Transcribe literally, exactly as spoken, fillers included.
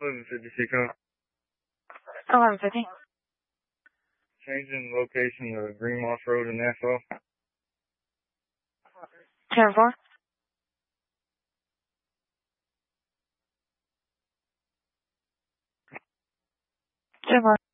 eleven fifty-six, huh? eleven fifty. Changing location to Green Moss Road in Nassau. ten four. ten four.